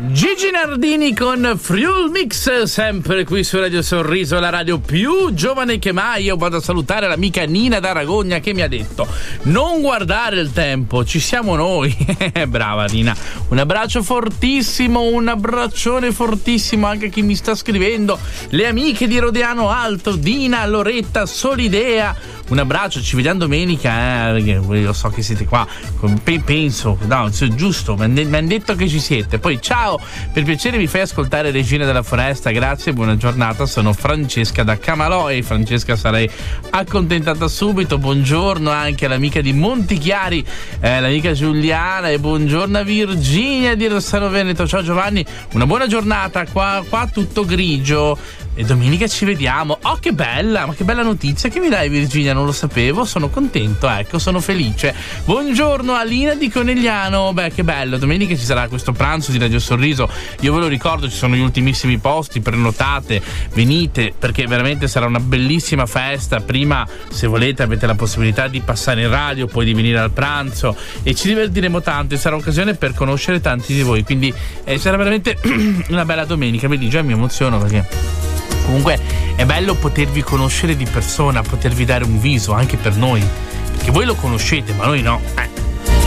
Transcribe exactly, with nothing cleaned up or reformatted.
Gigi Nardini con Friul Mix, sempre qui su Radio Sorriso, la radio più giovane che mai. Io vado a salutare l'amica Nina da Ragogna che mi ha detto non guardare il tempo, ci siamo noi. Brava Nina, un abbraccio fortissimo, un abbraccione fortissimo anche a chi mi sta scrivendo, le amiche di Rodeano Alto, Dina, Loretta, Solidea. Un abbraccio, ci vediamo domenica, eh, io so che siete qua, penso, no, giusto, mi hanno detto che ci siete. Poi ciao, per piacere mi fai ascoltare Regina della Foresta, grazie, buona giornata, sono Francesca da Camalò e Francesca sarei accontentata subito. Buongiorno anche all'amica di Montichiari, eh, l'amica Giuliana, e buongiorno a Virginia di Rossano Veneto. Ciao Giovanni, una buona giornata, qua, qua tutto grigio. E domenica ci vediamo. Oh, che bella, ma che bella notizia che mi dai Virginia, non lo sapevo, sono contento, ecco, sono felice. Buongiorno a Lina di Conegliano, beh che bello, domenica ci sarà questo pranzo di Radio Sorriso, io ve lo ricordo, ci sono gli ultimissimi posti, prenotate, venite perché veramente sarà una bellissima festa. Prima, se volete, avete la possibilità di passare in radio, poi di venire al pranzo e ci divertiremo tanto e sarà occasione per conoscere tanti di voi, quindi eh, sarà veramente una bella domenica. Vedi, già mi emoziono perché comunque è bello potervi conoscere di persona, potervi dare un viso anche per noi, perché voi lo conoscete ma noi no, eh.